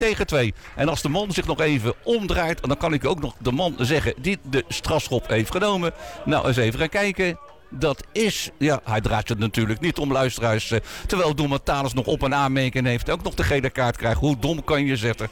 tegen 2. En als de man zich nog even omdraait, dan kan ik ook nog de man zeggen die de strafschop heeft genomen. Nou, eens even gaan kijken. Dat is, hij draait het natuurlijk niet om, luisteraars. Terwijl doelman Thales nog op- en aanmerking heeft. Ook nog de gele kaart krijgt. Hoe dom kan je zetten?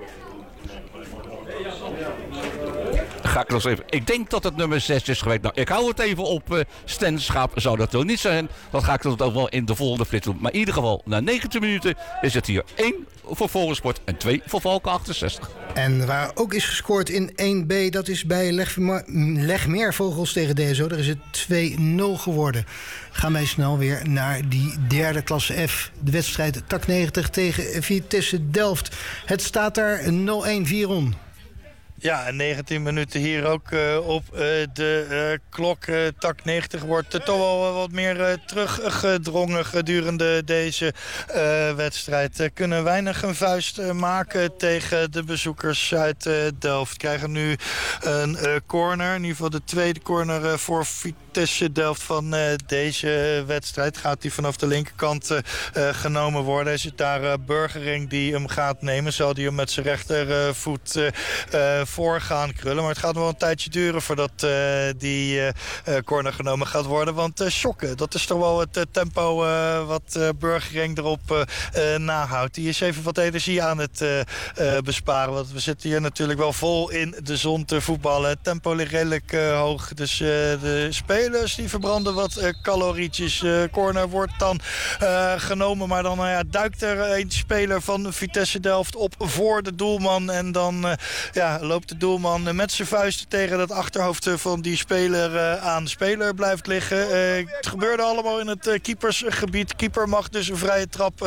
Ga ik nog eens even. Ik denk dat het nummer 6 is geweest. Nou, ik hou het even op Stenschaap. Zou dat wel niet zijn? Dat ga ik dan ook wel in de volgende flits doen. Maar in ieder geval, na 19 minuten is het hier 1 voor Volgensport en 2 voor Valken 68. En waar ook is gescoord in 1B, dat is bij Legmeervogels tegen DSO. Daar is het 2-0 geworden. Gaan wij snel weer naar die derde klasse F. De wedstrijd Tak 90 tegen Vitesse Delft. Het staat daar 0-1 Vieron. Ja, 19 minuten hier ook op de klok. Tak 90 wordt toch wel wat meer teruggedrongen gedurende deze wedstrijd. Kunnen weinig een vuist maken tegen de bezoekers uit Delft. Krijgen nu een corner, in ieder geval de tweede corner voor Vitesse Delft van deze wedstrijd. Gaat die vanaf de linkerkant genomen worden. Is het daar Burgering die hem gaat nemen? Zal die hem met zijn rechtervoet voor gaan krullen. Maar het gaat nog wel een tijdje duren voordat die corner genomen gaat worden. Want schokken, dat is toch wel het tempo wat Burgering erop nahoudt. Die is even wat energie aan het besparen. Want we zitten hier natuurlijk wel vol in de zon te voetballen. Het tempo ligt redelijk hoog. Dus de spelers die verbranden wat calorietjes. Corner wordt dan genomen. Maar dan duikt er een speler van Vitesse Delft op voor de doelman. En dan loopt de doelman met zijn vuisten tegen het achterhoofd van die speler aan. De speler blijft liggen. Het gebeurde allemaal in het keepersgebied. Keeper mag dus een vrije trap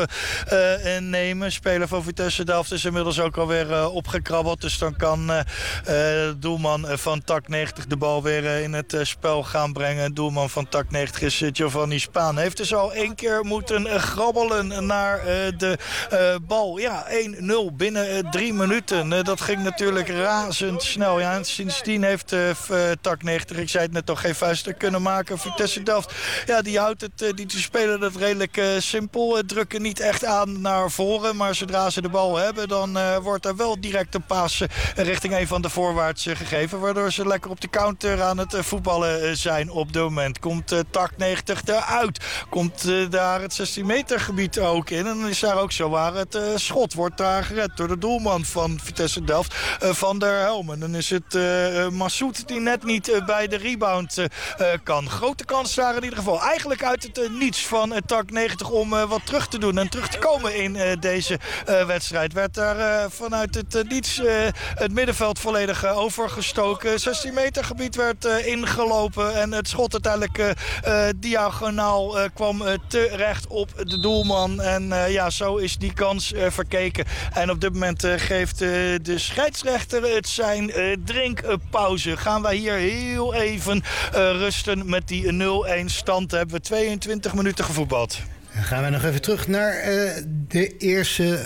nemen. Speler van Vitesse Delft is inmiddels ook alweer opgekrabbeld. Dus dan kan de doelman van Tak 90 de bal weer in het spel gaan brengen. De doelman van Tak 90 is Giovanni Spaan. Heeft dus al 1 keer moeten grabbelen naar de bal. Ja, 1-0 binnen 3 minuten. Dat ging natuurlijk razendsnel. Ja, en sindsdien heeft Tak 90, ik zei het net, toch geen vuisten kunnen maken. Vitesse Delft, ja, die houdt het, die spelen dat redelijk simpel. Drukken niet echt aan naar voren, maar zodra ze de bal hebben, dan wordt er wel direct een paas richting een van de voorwaarts gegeven, waardoor ze lekker op de counter aan het voetballen zijn op dit moment. Komt Tak 90 eruit. Komt daar het 16 meter gebied ook in. En dan is daar ook zo waar het schot wordt daar gered door de doelman van Vitesse Delft, Van der Helmen. Dan is het Massoud die net niet bij de rebound kan. Grote kans daar in ieder geval. Eigenlijk uit het niets van Tak 90 om wat terug te doen en terug te komen in deze wedstrijd. Werd daar vanuit het niets het middenveld volledig overgestoken. 16 meter gebied werd ingelopen en het schot uiteindelijk diagonaal kwam terecht op de doelman. En zo is die kans verkeken. En op dit moment geeft de scheidsrechter het zijn drinkpauze. Gaan wij hier heel even rusten met die 0-1 stand. Hebben we 22 minuten gevoetbald. Dan gaan we nog even terug naar de eerste...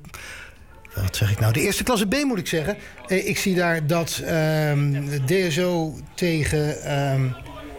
wat zeg ik nou? De eerste klasse B moet ik zeggen. Ik zie daar dat DSO tegen...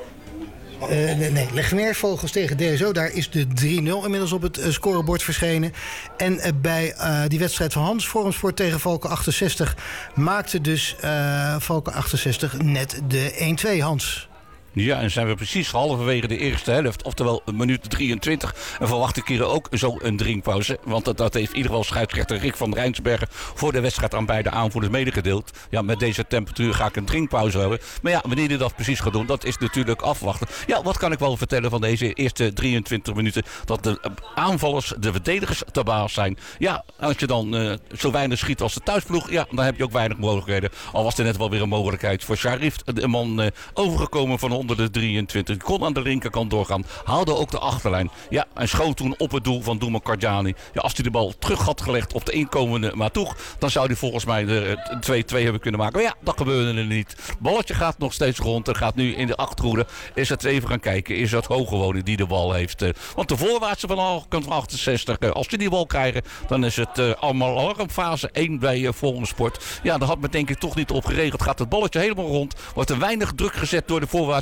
Legmeervogels tegen DSO. Daar is de 3-0 inmiddels op het scorebord verschenen. En bij die wedstrijd van Hans Vormsport tegen Valken 68... maakte dus Valken 68 net de 1-2, Hans. Ja, en zijn we precies halverwege de eerste helft. Oftewel een minuut 23. En verwacht ik hier ook zo een drinkpauze. Want dat heeft in ieder geval scheidsrechter Rick van Rijnsbergen voor de wedstrijd aan beide aanvoerders medegedeeld. Ja, met deze temperatuur ga ik een drinkpauze hebben. Maar ja, wanneer hij dat precies gaat doen, dat is natuurlijk afwachten. Ja, wat kan ik wel vertellen van deze eerste 23 minuten? Dat de aanvallers, de verdedigers te baas zijn. Ja, als je dan zo weinig schiet als de thuisploeg, ja, dan heb je ook weinig mogelijkheden. Al was er net wel weer een mogelijkheid voor Sharif, de man overgekomen van onder de 23. Kon aan de linkerkant doorgaan. Haalde ook de achterlijn. Ja, en schoot toen op het doel van Doelman Cardjani. Ja, als hij de bal terug had gelegd op de inkomende Matoeg, dan zou hij volgens mij de 2-2 hebben kunnen maken. Maar ja, dat gebeurde er niet. Balletje gaat nog steeds rond. Er gaat nu in de achterhoede. Is het even gaan kijken. Is het Hogewone die de bal heeft. Want de voorwaartse van 68, als die bal krijgen, dan is het allemaal alarmfase 1 bij Volgensport. Ja, daar had men denk ik toch niet op geregeld. Gaat het balletje helemaal rond. Wordt er weinig druk gezet door de voorwaartse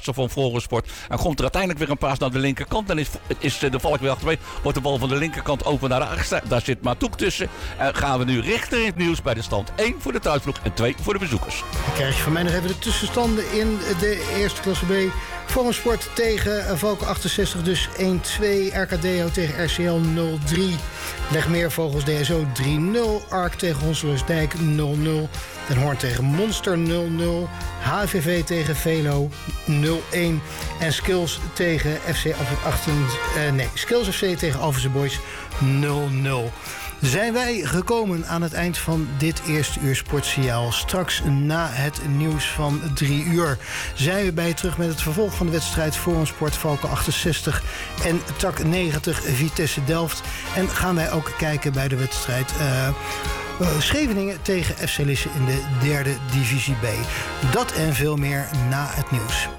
aanvalster van Forum-Sport. En komt er uiteindelijk weer een paas naar de linkerkant. Dan is de Valk weer achterbeen. Wordt de bal van de linkerkant open naar de achterste. Daar zit Matouk tussen. En gaan we nu richting het nieuws bij de stand. 1 voor de thuisploeg en 2 voor de bezoekers. Dan krijg je van mij nog even de tussenstanden in de eerste klasse B. Forum-Sport tegen Valken 68, dus 1-2. RKDO tegen RCL 0-3. Legmeer Vogels DSO 3-0. Ark tegen Honselersdijk 0-0. Den Hoorn tegen Monster 0-0. HVV tegen Velo 0-1. En Skills tegen Skills FC tegen Alphense Boys 0-0. Zijn wij gekomen aan het eind van dit eerste uur Sportsignaal. Straks na het nieuws van 3 uur zijn we bij je terug met het vervolg van de wedstrijd Forum-Sport Valken 68 en Tak 90 Vitesse Delft. En gaan wij ook kijken bij de wedstrijd Scheveningen tegen FC Lisse in de 3e divisie B. Dat en veel meer na het nieuws.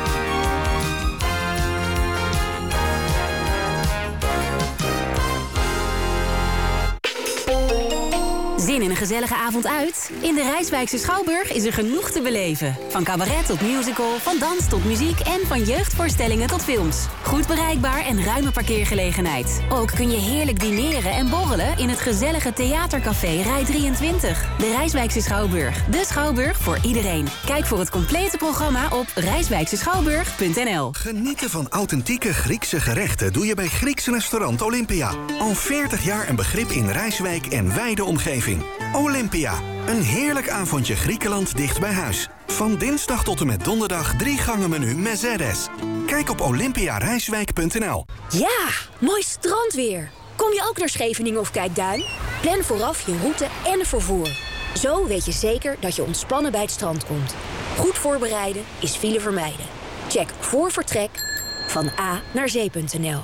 Zin in een gezellige avond uit? In de Rijswijkse Schouwburg is er genoeg te beleven. Van cabaret tot musical, van dans tot muziek en van jeugdvoorstellingen tot films. Goed bereikbaar en ruime parkeergelegenheid. Ook kun je heerlijk dineren en borrelen in het gezellige theatercafé Rij 23. De Rijswijkse Schouwburg. De Schouwburg voor iedereen. Kijk voor het complete programma op rijswijkseschouwburg.nl. Genieten van authentieke Griekse gerechten doe je bij Grieks restaurant Olympia. Al 40 jaar een begrip in Rijswijk en wijde omgeving. Olympia, een heerlijk avondje Griekenland dicht bij huis. Van dinsdag tot en met donderdag 3 gangen menu Mercedes. Kijk op olympiarijswijk.nl. Ja, mooi strandweer. Kom je ook naar Scheveningen of Kijkduin? Plan vooraf je route en vervoer. Zo weet je zeker dat je ontspannen bij het strand komt. Goed voorbereiden is file vermijden. Check voor vertrek van A naar zee.nl.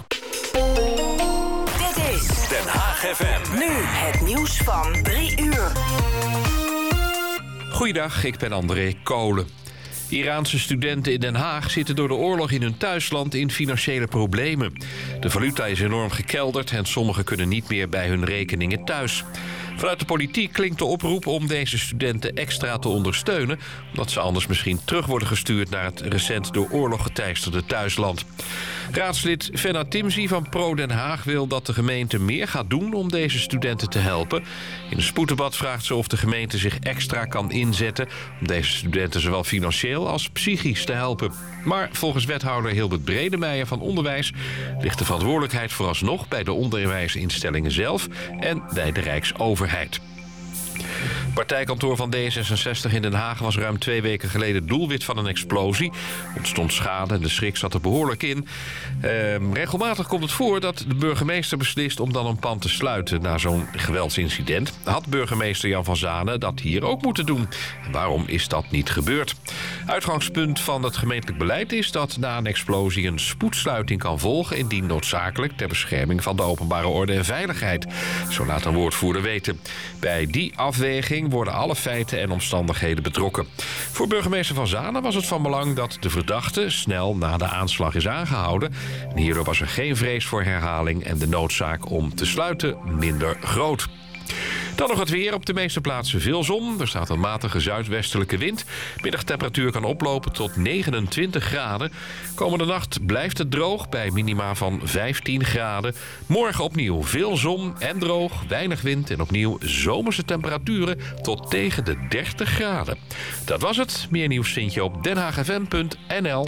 Dit is Den Haag FM. nu het nieuws van 3 uur. Goeiedag, ik ben André Kolen. Iraanse studenten in Den Haag zitten door de oorlog in hun thuisland in financiële problemen. De valuta is enorm gekelderd en sommigen kunnen niet meer bij hun rekeningen thuis. Vanuit de politiek klinkt de oproep om deze studenten extra te ondersteunen, omdat ze anders misschien terug worden gestuurd naar het recent door oorlog geteisterde thuisland. Raadslid Fenna Timzy van Pro Den Haag wil dat de gemeente meer gaat doen om deze studenten te helpen. In een spoeddebat vraagt ze of de gemeente zich extra kan inzetten om deze studenten zowel financieel als psychisch te helpen. Maar volgens wethouder Hilbert Bredemeijer van Onderwijs ligt de verantwoordelijkheid vooralsnog bij de onderwijsinstellingen zelf en bij de Rijksoverheid. Partijkantoor van D66 in Den Haag was ruim 2 weken geleden doelwit van een explosie. Ontstond schade en de schrik zat er behoorlijk in. Regelmatig komt het voor dat de burgemeester beslist om dan een pand te sluiten na zo'n geweldsincident. Had burgemeester Jan van Zanen dat hier ook moeten doen? En waarom is dat niet gebeurd? Uitgangspunt van het gemeentelijk beleid is dat na een explosie een spoedsluiting kan volgen indien noodzakelijk ter bescherming van de openbare orde en veiligheid. Zo laat een woordvoerder weten. Bij die afweging worden alle feiten en omstandigheden betrokken. Voor burgemeester Van Zanen was het van belang dat de verdachte snel na de aanslag is aangehouden. En hierdoor was er geen vrees voor herhaling en de noodzaak om te sluiten minder groot. Dan nog het weer. Op de meeste plaatsen veel zon. Er staat een matige zuidwestelijke wind. Middagtemperatuur kan oplopen tot 29 graden. Komende nacht blijft het droog bij minima van 15 graden. Morgen opnieuw veel zon en droog, weinig wind en opnieuw zomerse temperaturen tot tegen de 30 graden. Dat was het. Meer nieuws vind je op denhaagfm.nl. 100%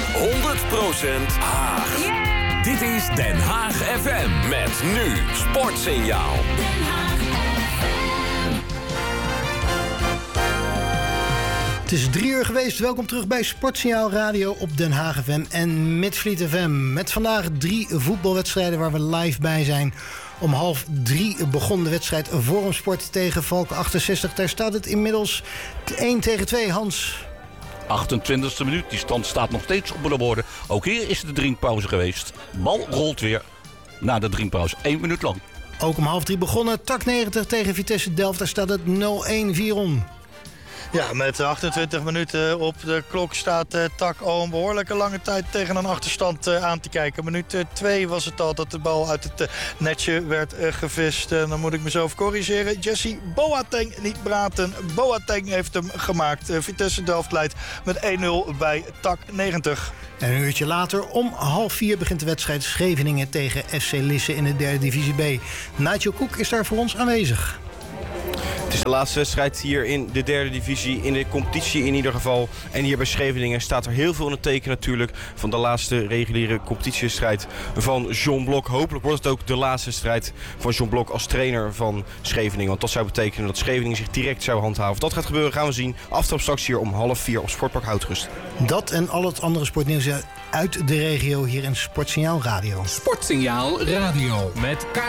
Haag. Yeah! Dit is Den Haag FM. Met nu Sportsignaal. Het is 3 uur geweest. Welkom terug bij Sportsignaal Radio op Den Haag FM en Midvliet FM. Met vandaag 3 voetbalwedstrijden waar we live bij zijn. Om 2:30 begon de wedstrijd Forum-Sport tegen Valken 68. Daar staat het inmiddels 1-2, Hans. 28e minuut, die stand staat nog steeds op de borden. Ook hier is de drinkpauze geweest. Bal rolt weer na de drinkpauze, 1 minuut lang. Ook om 2:30 begonnen. Tak 90 tegen Vitesse Delft. Daar staat het 0-1, Viron. Ja, met 28 minuten op de klok staat Tak al een behoorlijke lange tijd tegen een achterstand aan te kijken. Minuut 2 was het al dat de bal uit het netje werd gevist. En dan moet ik mezelf corrigeren. Jesse Boateng, niet Braten. Boateng heeft hem gemaakt. Vitesse Delft leidt met 1-0 bij Tak 90. En een uurtje later, om 3:30 begint de wedstrijd Scheveningen tegen FC Lisse in de derde divisie B. Nigel Koek is daar voor ons aanwezig. Het is de laatste wedstrijd hier in de derde divisie, in de competitie in ieder geval. En hier bij Scheveningen staat er heel veel in het teken natuurlijk van de laatste reguliere competitiestrijd van John Blok. Hopelijk wordt het ook de laatste strijd van John Blok als trainer van Scheveningen. Want dat zou betekenen dat Scheveningen zich direct zou handhaven. Of dat gaat gebeuren gaan we zien. Aftrap straks hier om 3:30 op Sportpark Houtrust. Dat en al het andere sportnieuws uit de regio hier in Sportsignaal Radio. Sportsignaal Radio met